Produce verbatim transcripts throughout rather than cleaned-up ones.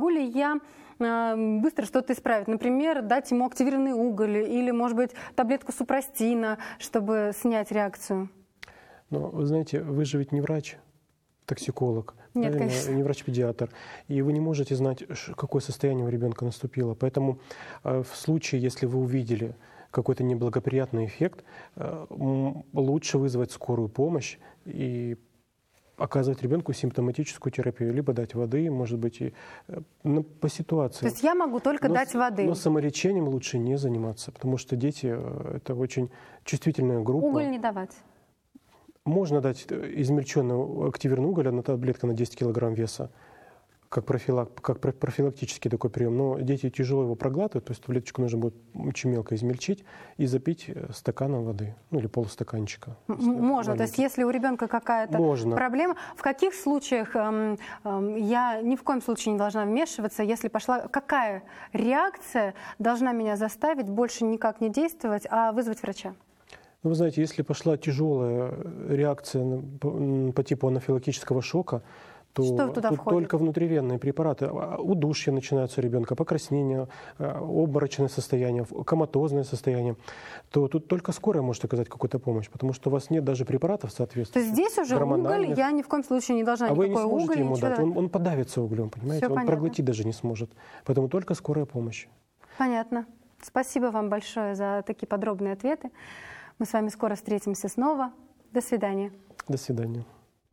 Могу ли я быстро что-то исправить? Например, дать ему активированный уголь или, может быть, таблетку супрастина, чтобы снять реакцию? Но вы знаете, вы же ведь не врач, токсиколог, Нет, конечно. не врач-педиатр, и вы не можете знать, какое состояние у ребенка наступило. Поэтому в случае, если вы увидели какой-то неблагоприятный эффект, лучше вызвать скорую помощь и оказывать ребенку симптоматическую терапию, либо дать воды, может быть, и ну, по ситуации. То есть я могу только но, дать воды? Но самолечением лучше не заниматься, потому что дети – это очень чувствительная группа. Уголь не давать? Можно дать измельченный активированный уголь, одна таблетка на десять килограмм веса, как, профилак, как профилактический такой прием. Но дети тяжело его проглатывают, то есть таблеточку нужно будет очень мелко измельчить и запить стаканом воды, ну или полстаканчика. Можно, то есть если у ребенка какая-то проблема, в каких случаях эм, эм, я ни в коем случае не должна вмешиваться, если пошла, какая реакция должна меня заставить больше никак не действовать, а вызвать врача? Ну, вы знаете, если пошла тяжелая реакция по, по типу анафилактического шока, то что туда тут входит? Только внутривенные препараты. Удушье начинается у ребенка, покраснение, обморочное состояние, коматозное состояние, то тут только скорая может оказать какую-то помощь, потому что у вас нет даже препаратов соответствующих. То есть здесь уже уголь я ни в коем случае не должна а никакой вы не сможете уголь, ему ничего... дать, он, он подавится углем, понимаете, Все он понятно. проглотить даже не сможет. Поэтому только скорая помощь. Понятно. Спасибо вам большое за такие подробные ответы. Мы с вами скоро встретимся снова. До свидания. До свидания.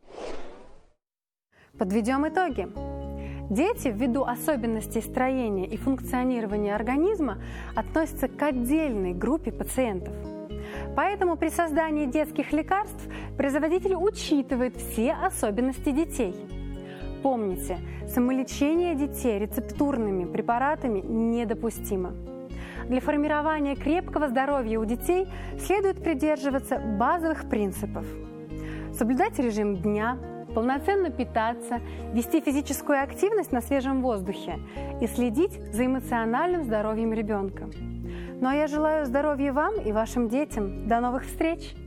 Подведем итоги. Дети, ввиду особенностей строения и функционирования организма, относятся к отдельной группе пациентов. Поэтому при создании детских лекарств производитель учитывает все особенности детей. Помните, самолечение детей рецептурными препаратами недопустимо. Для формирования крепкого здоровья у детей следует придерживаться базовых принципов. Соблюдать режим дня, полноценно питаться, вести физическую активность на свежем воздухе и следить за эмоциональным здоровьем ребенка. Ну а я желаю здоровья вам и вашим детям. До новых встреч!